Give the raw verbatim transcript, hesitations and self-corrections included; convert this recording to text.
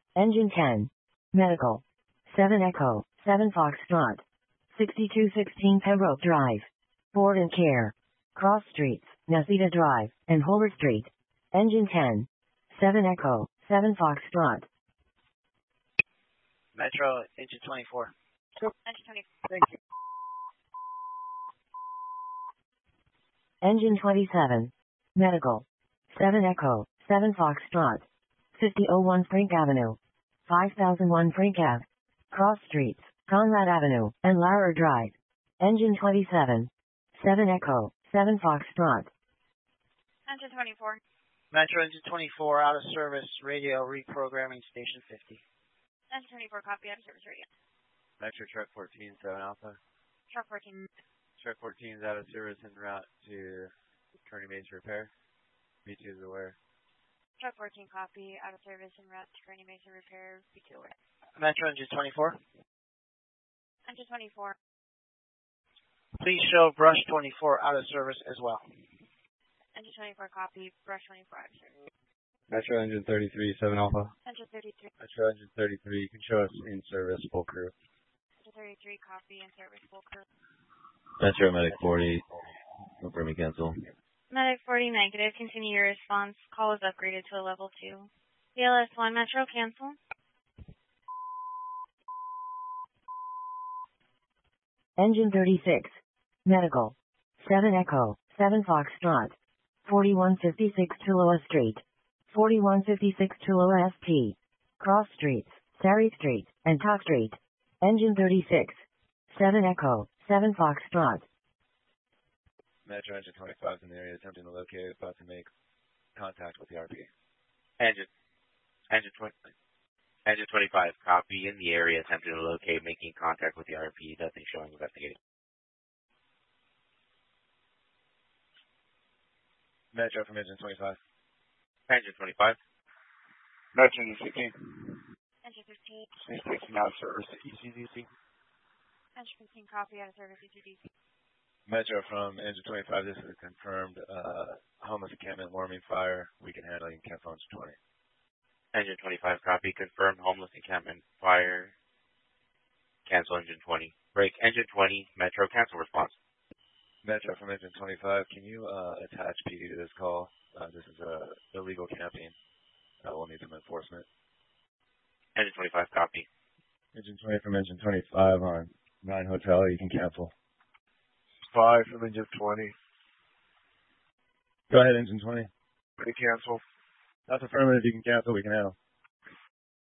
Engine ten. Medical. seven Echo, seven Foxtrot. sixty-two sixteen Pembroke Drive. Board and Care. Cross Streets, Nacita Drive, and Holbert Street. Engine ten. seven Echo, seven Foxtrot. Metro, engine twenty-four. Engine twenty-four. Thank you. Engine twenty-seven. Medical. seven Echo, seven Foxtrot. fifty oh one Frank Avenue. five thousand one Frank Ave. Cross Streets, Conrad Avenue, and Lauer Drive. Engine twenty-seven. seven Echo, seven Foxtrot. Engine twenty-four. Metro, engine twenty-four, out of service, radio reprogramming station fifty. Engine twenty-four, copy, out of service radio. Metro, truck fourteen, seven Alpha. Truck fourteen. Truck fourteen is out of service en route to Kearny Mesa Repair. B two is aware. Truck fourteen, copy, out of service en route to Kearny Mesa Repair. B two aware. Metro, engine twenty-four. Engine twenty-four. Please show brush twenty-four out of service as well. Engine twenty-four, copy, brush twenty-four out of service. Metro, engine thirty-three, seven Alpha. Engine thirty-three. Metro, engine thirty-three, you can show us in service, full crew. Engine thirty-three, copy, in service, full crew. Metro, Medic forty, confirming cancel. Medic forty, negative, continue your response. Call is upgraded to a level two. B L S one, Metro, cancel. Engine thirty-six. Medical. seven Echo, seven Foxtrot. forty-one fifty-six Tuloa Street. forty-one fifty-six Tuloa S T. Cross Streets, Sari Street, and Talk Street. Engine thirty-six. seven Echo, seven Foxtrot. Metro, engine twenty-five is in the area attempting to locate, about to make contact with the R P. Engine. Engine twenty. Engine twenty-five, copy, in the area attempting to locate, making contact with the R P. Nothing showing investigating. Metro from engine twenty-five. Engine twenty-five. Metro, engine fifteen. Engine fifteen. Engine fifteen out of service, E C D C. Engine fifteen, copy, out of service, E C D C. Metro from engine twenty-five, this is a confirmed uh, homeless encampment warming fire. We can handle it. You can cancel engine twenty. Engine twenty-five, copy, confirmed homeless encampment fire. Cancel engine twenty. Break engine twenty, Metro, cancel response. Metro from engine twenty-five, can you uh, attach P D to this call? Uh, this is uh, illegal camping. Uh, we'll need some enforcement. Engine twenty-five, copy. Engine twenty from engine twenty-five on nine Hotel, you can cancel. Five from engine twenty. Go ahead, engine twenty. Can cancel. That's affirmative, you can cancel, we can handle.